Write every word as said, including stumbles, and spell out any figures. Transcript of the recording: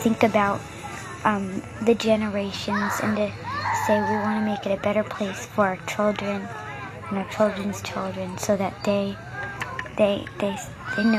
think about um, the generations and to say we want to make it a better place for our children and our children's children, so that they they they they know